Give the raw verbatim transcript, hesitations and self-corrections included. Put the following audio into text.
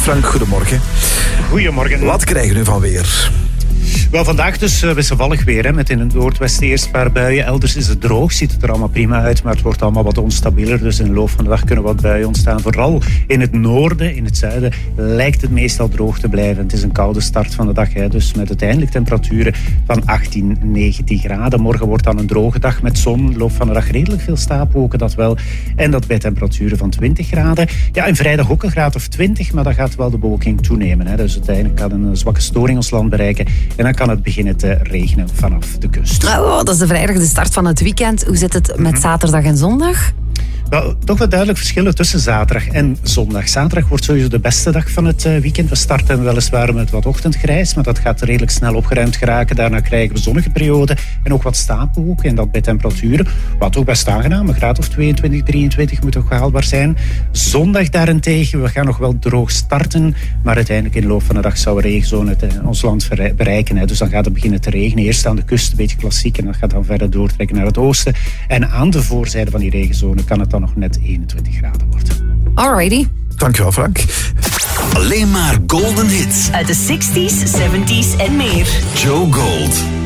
Frank, goedemorgen. Goedemorgen. Wat krijgen we nu van weer? Wel, vandaag dus uh, wisselvallig weer, hè, met in het noordwesten eerst een paar buien. Elders is het droog, ziet het er allemaal prima uit, maar het wordt allemaal wat onstabieler. Dus in de loop van de dag kunnen wat buien ontstaan. Vooral in het noorden, in het zuiden, lijkt het meestal droog te blijven. Het is een koude start van de dag, hè, dus met uiteindelijk temperaturen van achttien, negentien graden. Morgen wordt dan een droge dag met zon. In de loop van de dag redelijk veel stapelwolken, dat wel. En dat bij temperaturen van twintig graden. Ja, en vrijdag ook een graad of twintig, maar dan gaat wel de bewolking toenemen. Hè. Dus uiteindelijk kan een zwakke storing ons land bereiken. En dan kan het beginnen te regenen vanaf de kust. Oh, dat is de vrijdag, de start van het weekend. Hoe zit het met mm-hmm. zaterdag en zondag? Wel, toch wat duidelijk verschillen tussen zaterdag en zondag. Zaterdag wordt sowieso de beste dag van het weekend. We starten weliswaar met wat ochtendgrijs, maar dat gaat redelijk snel opgeruimd geraken. Daarna krijgen we zonnige perioden en ook wat stapelwolken. En dat bij temperaturen, wat toch best aangenaam, een graad of tweeëntwintig, drieëntwintig moet toch haalbaar zijn. Zondag daarentegen, we gaan nog wel droog starten, maar uiteindelijk in de loop van de dag zou een regenzone het, ons land bereiken. Hè. Dus dan gaat het beginnen te regenen. Eerst aan de kust, een beetje klassiek, en dat gaat dan verder doortrekken naar het oosten. En aan de voorzijde van die regenzone kan het dan nog net eenentwintig graden wordt. Alrighty. Dankjewel, Frank. Alleen maar golden hits. Uit de zestig's, zeventig's en meer. Joe Gold.